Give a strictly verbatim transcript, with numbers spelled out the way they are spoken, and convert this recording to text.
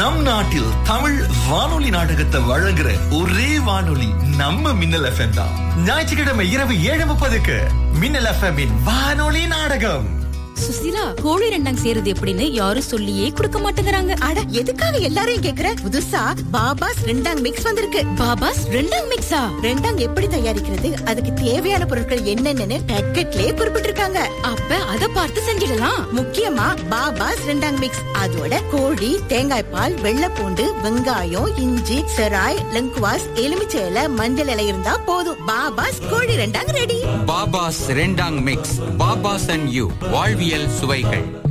நம் நாட்டில் தமிழ் வானொலி நாடகத்தை வழங்குற ஒரே வானொலி நம்ம மின்னல் எஃப்எம் தான். ஞாயிற்றுக்கிழமை இரவு ஏழு முப்பதுக்கு மின்னல் எஃப்எம் இன் வானொலி நாடகம். சுசிலா, கோழி ரெண்டாங் சேருது எப்படின்னு யாரும் சொல்லியே கொடுக்க மாட்டேங்கிறாங்க. அட, எதுக்காக எல்லாரையும் கேக்குற? புதுசா பாபாஸ் ரெண்டாங் மிக்ஸ் வந்திருக்கு. பாபாஸ் ரெண்டாங் மிக்ஸா? ரெண்டாங் எப்படி தயாரிக்கிறது, அதுக்கு தேவையான பொருட்கள் என்னென்னு பேக்கெட்லயே குறிப்பிட்டிருக்காங்க. அப்ப அத பார்த்து செஞ்சிடலாம். முக்கியமா பாபாஸ் ரெண்டாங் மிக்ஸ், அதோட கோழி, தேங்காய் பால், வெள்ளைப்பூண்டு, வெங்காயம், இஞ்சி, செராய், லங்குவாஸ், எலுமிச்சை இலை, மஞ்சள் இலை இருந்தா போதும். பாபாஸ் கோழி ரெண்டாங் ரெடி. பாபாஸ் ரெண்டாங் மிக்ஸ். பாபாஸ் அண்ட் யூ வாழ்வியல் சுவைகள்.